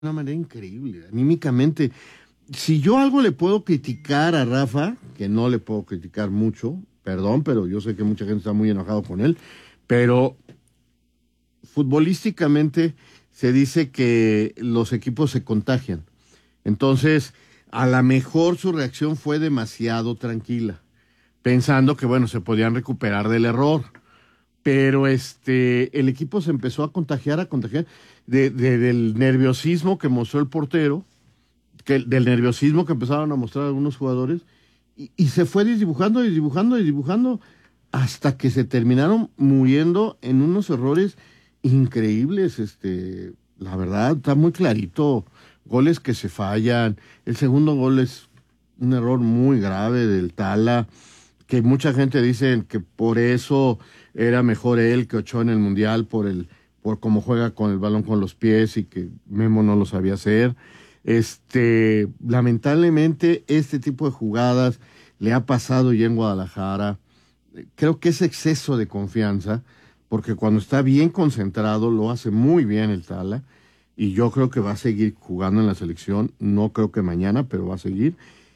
una manera increíble, anímicamente. Si yo algo le puedo criticar a Rafa, que no le puedo criticar mucho, perdón, pero yo sé que mucha gente está muy enojado con él, pero futbolísticamente se dice que los equipos se contagian. Entonces, a lo mejor su reacción fue demasiado tranquila, pensando que, bueno, se podían recuperar del error. Pero el equipo se empezó a contagiar del nerviosismo que mostró el portero, del nerviosismo que empezaron a mostrar algunos jugadores, y se fue desdibujando, desdibujando, desdibujando, hasta que se terminaron muriendo en unos errores increíbles. La verdad, está muy clarito, goles que se fallan. El segundo gol es un error muy grave del Tala, que mucha gente dice que por eso era mejor él que Ochoa en el Mundial, por cómo juega con el balón con los pies y que Memo no lo sabía hacer. Lamentablemente, este tipo de jugadas le ha pasado ya en Guadalajara. Creo que es exceso de confianza, porque cuando está bien concentrado lo hace muy bien el Tala, y yo creo que va a seguir jugando en la selección. No creo que mañana, pero va a seguir.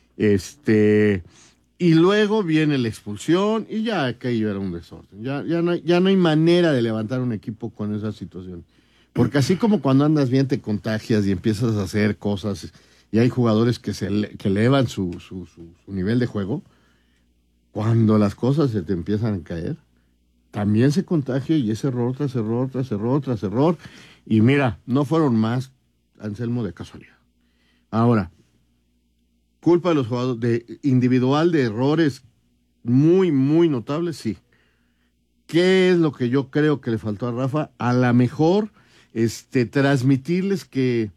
Y luego viene la expulsión y ya aquello era un desorden. Ya no hay manera de levantar un equipo con esa situación. Porque así como cuando andas bien te contagias y empiezas a hacer cosas y hay jugadores que que elevan su nivel de juego, cuando las cosas se te empiezan a caer, también se contagia y es error tras error, tras error, tras error. Y mira, no fueron más, Anselmo, de casualidad. Ahora, culpa de los jugadores, individual, de errores muy, muy notables, sí. ¿Qué es lo que yo creo que le faltó a Rafa? A lo mejor, transmitirles que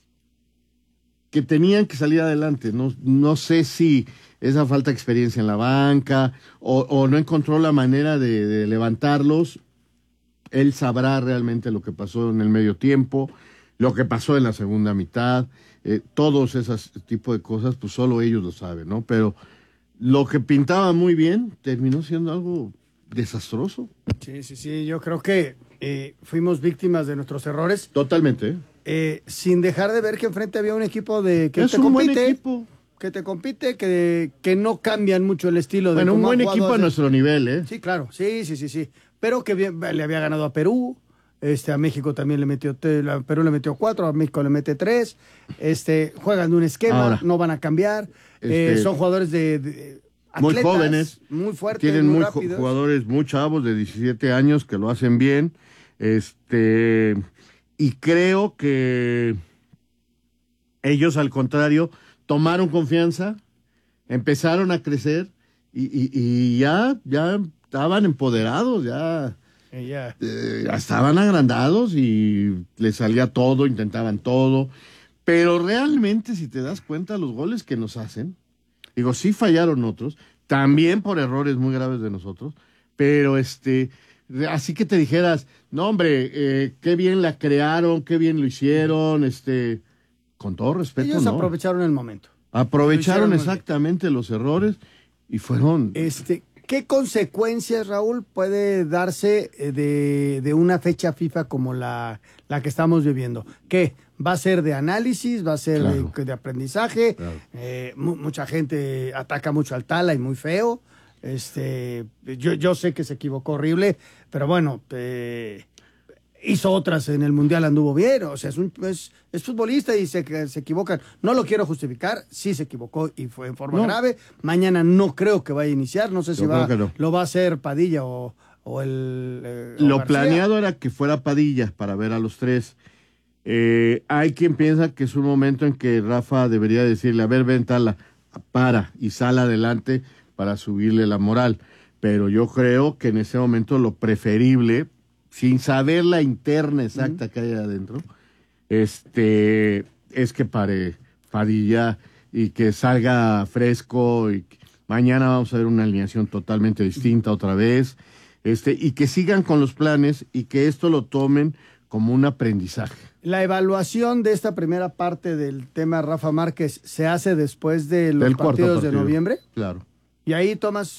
tenían que salir adelante. No sé si esa falta de experiencia en la banca o no encontró la manera de levantarlos. Él sabrá realmente lo que pasó en el medio tiempo, lo que pasó en la segunda mitad. Todos esos tipos de cosas, pues solo ellos lo saben, ¿no? Pero lo que pintaba muy bien terminó siendo algo desastroso. Sí, yo creo que fuimos víctimas de nuestros errores. Totalmente. Sin dejar de ver que enfrente había un equipo que es te un compite. Buen equipo. Que te compite, que no cambian mucho el estilo de bueno, cómo un buen equipo a nuestro nivel, ¿eh? Sí, claro, sí. Pero que le había ganado a Perú, a México también a Perú le metió 4, a México le mete 3, juegan de un esquema, ahora, no van a cambiar, son jugadores de muy atletas, jóvenes, muy fuertes, tienen muy rápidos. Jugadores muy chavos de 17 años que lo hacen bien, y creo que ellos, al contrario, tomaron confianza, empezaron a crecer y ya estaban empoderados, ya estaban agrandados y les salía todo, intentaban todo. Pero realmente, si te das cuenta, los goles que nos hacen, digo, sí fallaron otros, también por errores muy graves de nosotros, pero así que te dijeras, no hombre, qué bien la crearon, qué bien lo hicieron, con todo respeto, ellos no. Aprovecharon el momento. Aprovecharon exactamente los errores y fueron... ¿Qué consecuencias, Raúl, puede darse de una fecha FIFA como la que estamos viviendo? ¿Qué? ¿Va a ser de análisis? ¿Va a ser de aprendizaje? Claro. Mucha gente ataca mucho al Tala y muy feo. Yo sé que se equivocó horrible, pero bueno, hizo otras en el Mundial, anduvo bien. O sea, es futbolista y se equivocan. No lo quiero justificar, sí se equivocó y fue en forma grave. Mañana no creo que vaya a iniciar, no sé si lo va a hacer Padilla o Lo García. planeado era que fuera Padilla para ver a los tres. Hay quien piensa que es un momento en que Rafa debería decirle, a ver, ven Tala, para y sal adelante para subirle la moral. Pero yo creo que en ese momento lo preferible, sin saber la interna exacta que hay adentro, es que pare Padilla y que salga fresco. Y mañana vamos a ver una alineación totalmente distinta otra vez, y que sigan con los planes y que esto lo tomen como un aprendizaje. La evaluación de esta primera parte del tema Rafa Márquez se hace después de los partidos de noviembre. Claro. Y ahí tomas,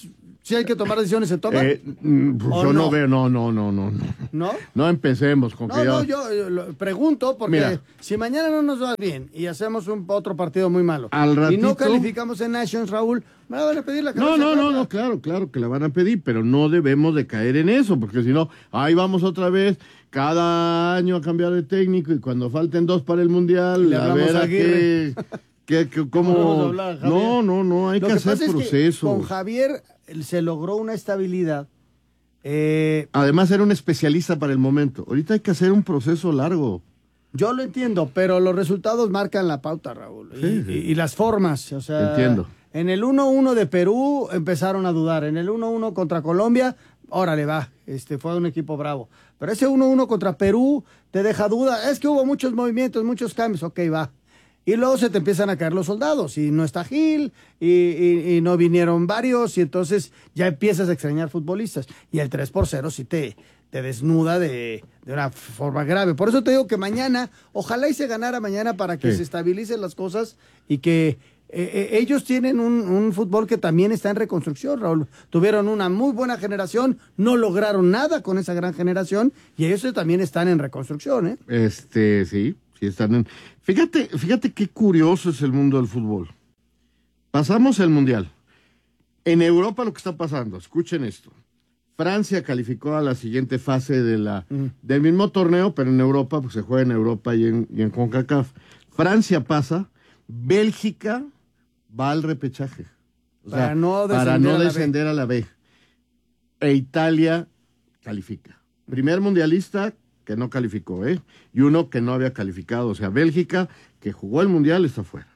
Si hay que tomar decisiones, ¿se toman? Yo no veo, no. ¿No? No empecemos con que yo lo pregunto porque Mira, si mañana no nos va bien y hacemos otro partido muy malo al ratito, y no calificamos en Nations, Raúl, me van a pedir la cabeza. No, claro que la van a pedir, pero no debemos de caer en eso, porque si no, ahí vamos otra vez cada año a cambiar de técnico y cuando falten 2 para el Mundial, Le a ver a cómo... vamos a hablar, Javier. No, hay que hacer proceso. Con Javier se logró una estabilidad. Además era un especialista para el momento. Ahorita hay que hacer un proceso largo. Yo lo entiendo, pero los resultados marcan la pauta, Raúl. Sí. Y las formas, o sea... Entiendo. En el 1-1 de Perú empezaron a dudar. En el 1-1 contra Colombia, órale va, fue un equipo bravo. Pero ese 1-1 contra Perú te deja duda. Es que hubo muchos movimientos, muchos cambios, ok, va. Y luego se te empiezan a caer los soldados, y no está Gil, y no vinieron varios, y entonces ya empiezas a extrañar futbolistas. Y el 3-0 sí te desnuda de una forma grave. Por eso te digo que mañana, ojalá y se ganara mañana para que se estabilicen las cosas y que ellos tienen un fútbol que también está en reconstrucción, Raúl. Tuvieron una muy buena generación, no lograron nada con esa gran generación, y ellos también están en reconstrucción, ¿eh? Sí están en... Fíjate qué curioso es el mundo del fútbol. Pasamos el Mundial. En Europa lo que está pasando, escuchen esto. Francia calificó a la siguiente fase del mismo torneo, pero en Europa, pues se juega en Europa y en CONCACAF. Francia pasa, Bélgica va al repechaje. Para no descender a la B. E Italia califica. Primer mundialista que no calificó, y uno que no había calificado. O sea, Bélgica, que jugó el Mundial, está fuera.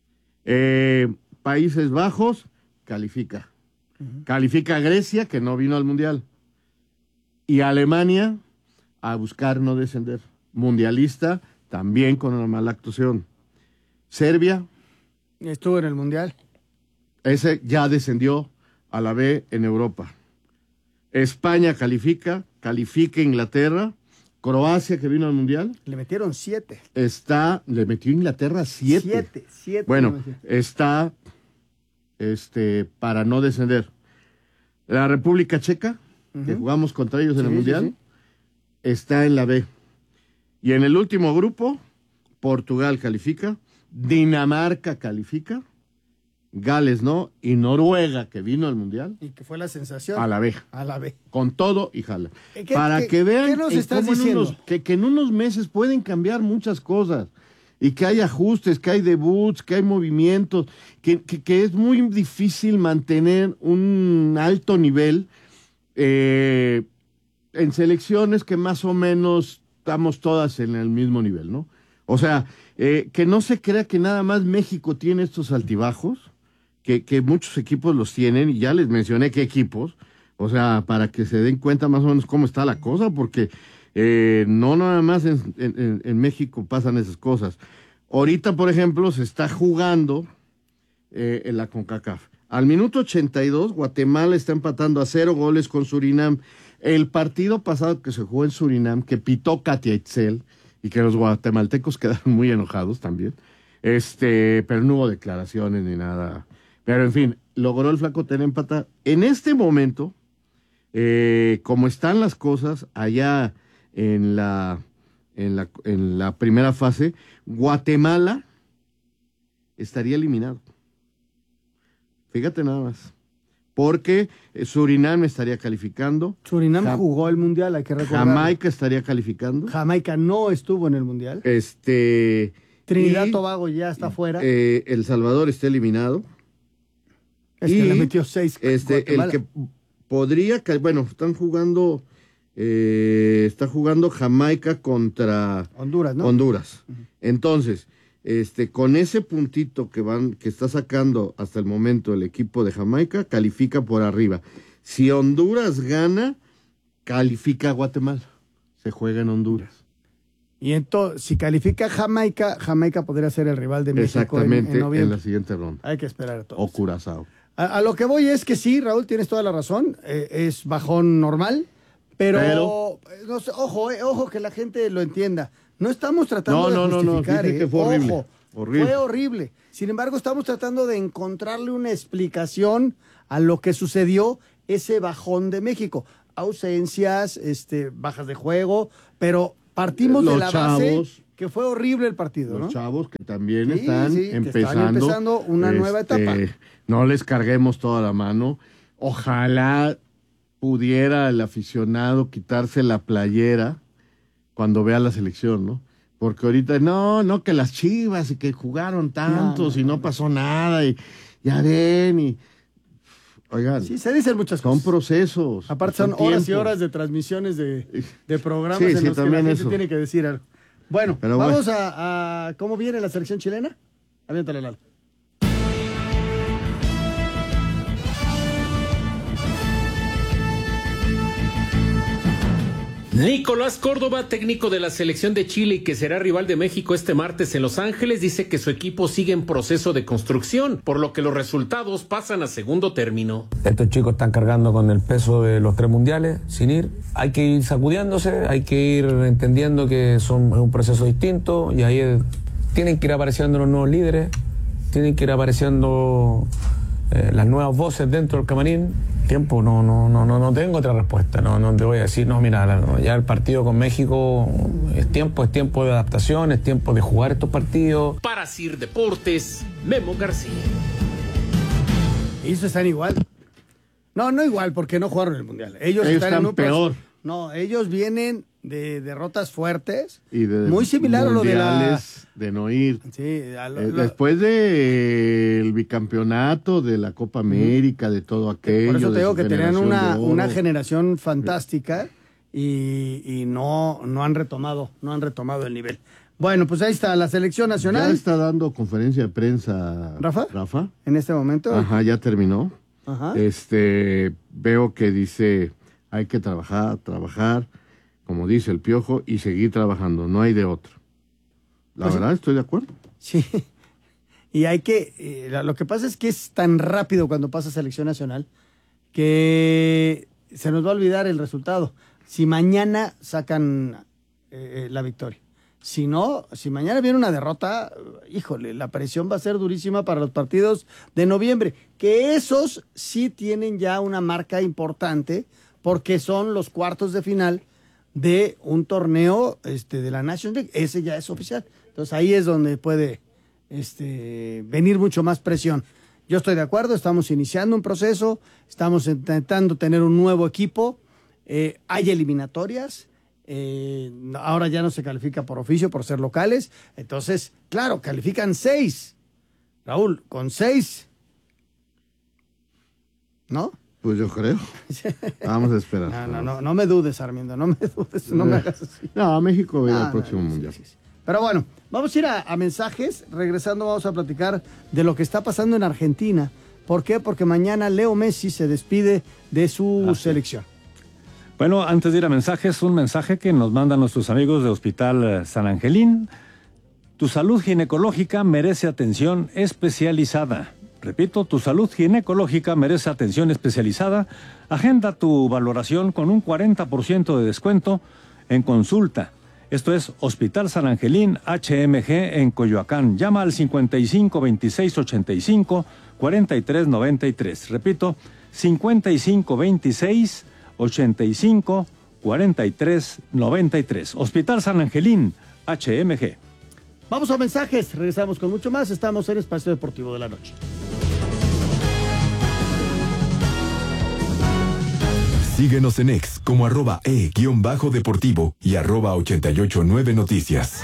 Países Bajos, califica. Califica Grecia, que no vino al Mundial. Y Alemania, a buscar no descender. Mundialista, también con una mala actuación. Serbia. Estuvo en el Mundial. Ese ya descendió a la B en Europa. España califica Inglaterra. Croacia, que vino al Mundial. Le metieron 7. Le metió Inglaterra 7. 7. Bueno, está para no descender. La República Checa, que jugamos contra ellos en el Mundial, está en la B. Y en el último grupo, Portugal califica, Dinamarca califica, Gales no, y Noruega, que vino al Mundial. Y que fue la sensación. A la B. Con todo y jala. Para que vean ¿qué nos estás diciendo? Que en unos meses pueden cambiar muchas cosas. Y que hay ajustes, que hay debuts, que hay movimientos, que es muy difícil mantener un alto nivel en selecciones que más o menos estamos todas en el mismo nivel, ¿no? O sea, que no se crea que nada más México tiene estos altibajos, que muchos equipos los tienen, y ya les mencioné qué equipos, o sea, para que se den cuenta más o menos cómo está la cosa, porque no nada más en México pasan esas cosas. Ahorita, por ejemplo, se está jugando en la CONCACAF. Al minuto 82, Guatemala está empatando a 0 goles con Surinam. El partido pasado que se jugó en Surinam, que pitó Katia Itzel, y que los guatemaltecos quedaron muy enojados también, pero no hubo declaraciones ni nada. Pero en fin, logró el Flaco tener empatar. En este momento, como están las cosas allá en la primera fase, Guatemala estaría eliminado. Fíjate nada más. Porque Surinam estaría calificando. Surinam jugó el Mundial, hay que recordar. Jamaica estaría calificando. Jamaica no estuvo en el Mundial. Trinidad y Tobago ya está fuera. El Salvador está eliminado. Le metió 6. El que podría, bueno, está jugando Jamaica contra Honduras, ¿no? Honduras. Entonces, con ese puntito que está sacando hasta el momento el equipo de Jamaica, califica por arriba. Si Honduras gana, califica a Guatemala. Se juega en Honduras. Y entonces, si califica Jamaica, Jamaica podría ser el rival de México. Exactamente, en noviembre. en la siguiente ronda. Hay que esperar a todos. O Curazao. A lo que voy es que sí, Raúl, tienes toda la razón. Es bajón normal, pero no sé, ojo que la gente lo entienda. No estamos tratando de justificar. No, que fue horrible. Ojo, fue horrible. Sin embargo, estamos tratando de encontrarle una explicación a lo que sucedió ese bajón de México. Ausencias, bajas de juego, pero partimos de la base que fue horrible el partido, los ¿no? chavos que también están empezando una nueva etapa. No les carguemos toda la mano. Ojalá pudiera el aficionado quitarse la playera cuando vea la selección, ¿no? Porque ahorita, no, que las Chivas y que jugaron tantos y no pasó nada y ya ven y... Oigan, sí, se dicen muchas cosas. Son procesos. Aparte son horas y horas de transmisiones de programas en los que la gente tiene que decir algo. Bueno, vamos a ¿cómo viene la selección chilena? Aviéntale, Lalo. Nicolás Córdoba, técnico de la selección de Chile y que será rival de México este martes en Los Ángeles, dice que su equipo sigue en proceso de construcción, por lo que los resultados pasan a segundo término. Estos chicos están cargando con el peso de los 3 mundiales, sin ir. Hay que ir sacudiéndose, hay que ir entendiendo que es un proceso distinto y ahí tienen que ir apareciendo los nuevos líderes, tienen que ir apareciendo las nuevas voces dentro del camarín. Tiempo, no tengo otra respuesta, no te voy a decir, ya el partido con México es tiempo de adaptación, es tiempo de jugar estos partidos. Para CIR Deportes, Memo García. ¿Ellos están igual? No igual, porque no jugaron el Mundial. Ellos están en un peor. No, ellos vienen de derrotas fuertes, y de muy similar a lo de no ir. Sí, después del bicampeonato, de la Copa América, de todo aquello. Por eso te digo que tenían una generación fantástica y no han retomado el nivel. Bueno, pues ahí está la selección nacional. Ya está dando conferencia de prensa Rafa. En este momento. Ajá, ya terminó. Ajá. Veo que dice, hay que trabajar, como dice el Piojo, y seguir trabajando, no hay de otro. La verdad, estoy de acuerdo. Sí, y hay que... lo que pasa es que es tan rápido cuando pasa selección nacional que se nos va a olvidar el resultado. Si mañana sacan la victoria. Si no, si mañana viene una derrota, híjole, la presión va a ser durísima para los partidos de noviembre, que esos sí tienen ya una marca importante porque son los cuartos de final de un torneo de la Nations League. Ese ya es oficial. Entonces ahí es donde puede venir mucho más presión. Yo estoy de acuerdo, estamos iniciando un proceso, estamos intentando tener un nuevo equipo, hay eliminatorias, ahora ya no se califica por oficio, por ser locales, entonces, claro, califican 6. Raúl, con 6, ¿no? Pues yo creo. Vamos a esperar. No me dudes, Armindo, no me dudes, no me hagas así. No, México va a ir al próximo Mundial. Sí. Pero bueno, vamos a ir a mensajes. Regresando vamos a platicar de lo que está pasando en Argentina. ¿Por qué? Porque mañana Leo Messi se despide de su selección. Bueno, antes de ir a mensajes, un mensaje que nos mandan nuestros amigos de Hospital San Angelín. Tu salud ginecológica merece atención especializada. Repito, tu salud ginecológica merece atención especializada. Agenda tu valoración con un 40% de descuento en consulta. Esto es Hospital San Angelín HMG en Coyoacán. Llama al 55 26 85 43 93. Repito, 55 26 85 43 93. Hospital San Angelín HMG. Vamos a mensajes, regresamos con mucho más. Estamos en Espacio Deportivo de la Noche. Síguenos en X como @e_deportivo y @889 Noticias.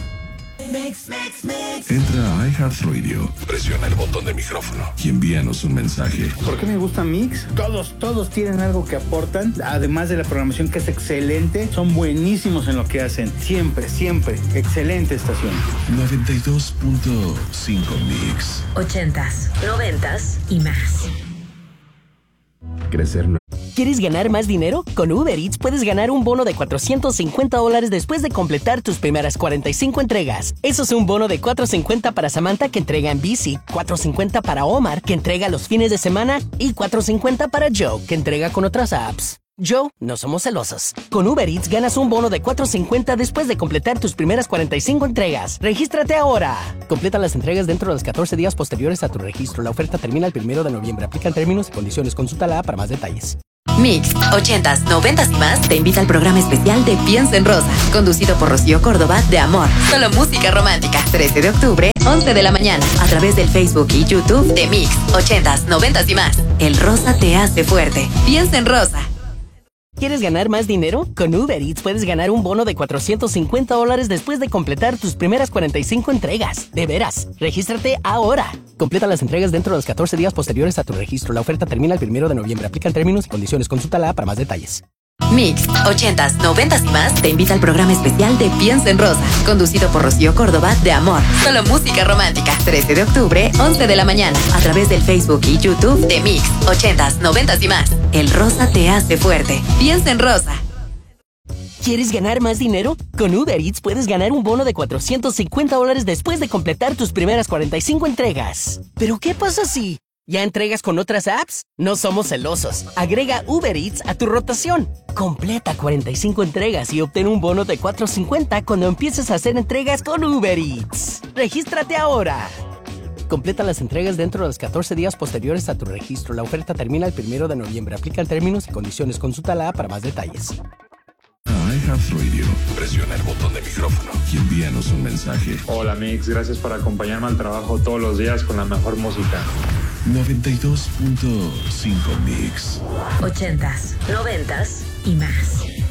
Entra a iHeartRadio, presiona el botón de micrófono y envíanos un mensaje. ¿Por qué me gusta Mix? Todos tienen algo que aportan, además de la programación que es excelente, son buenísimos en lo que hacen, siempre, excelente estación. 92.5 Mix. 80s, 90s y más. Crecer. ¿Quieres ganar más dinero? Con Uber Eats puedes ganar un bono de $450 después de completar tus primeras 45 entregas. Eso es un bono de $450 para Samantha, que entrega en bici, $450 para Omar, que entrega los fines de semana, y $450 para Joe, que entrega con otras apps. Yo no somos celosos. Con Uber Eats ganas un bono de $4.50 después de completar tus primeras 45 entregas. ¡Regístrate ahora! Completa las entregas dentro de los 14 días posteriores a tu registro. La oferta termina el 1 de noviembre. Aplican términos y condiciones. Consulta la app para más detalles. Mix, 80s, 90s y más te invita al programa especial de Piensa en Rosa, conducido por Rocío Córdoba de Amor. Solo música romántica. 13 de octubre, 11 de la mañana, a través del Facebook y YouTube de Mix, 80s, 90s y más. El rosa te hace fuerte. Piensa en Rosa. ¿Quieres ganar más dinero? Con Uber Eats puedes ganar un bono de $450 después de completar tus primeras 45 entregas. De veras, regístrate ahora. Completa las entregas dentro de los 14 días posteriores a tu registro. La oferta termina el 1 de noviembre. Aplican términos y condiciones. Consulta la app para más detalles. Mix, 80s, 90s y más te invita al programa especial de Piensa en Rosa, conducido por Rocío Córdoba de Amor. Solo música romántica. 13 de octubre, 11 de la mañana, a través del Facebook y YouTube de Mix, 80s, 90s y más. El rosa te hace fuerte. Piensa en Rosa. ¿Quieres ganar más dinero? Con Uber Eats puedes ganar un bono de $450 después de completar tus primeras 45 entregas. ¿Pero qué pasa si ya entregas con otras apps? No somos celosos. Agrega Uber Eats a tu rotación. Completa 45 entregas y obtén un bono de $4.50 cuando empieces a hacer entregas con Uber Eats. ¡Regístrate ahora! Completa las entregas dentro de los 14 días posteriores a tu registro. La oferta termina el 1 de noviembre. Aplican términos y condiciones. Consulta la app para más detalles. iHeartRadio. Presiona el botón de micrófono y envíanos un mensaje. Hola Mix, gracias por acompañarme al trabajo todos los días con la mejor música. 92.5 Mix. 80s, 90s y más.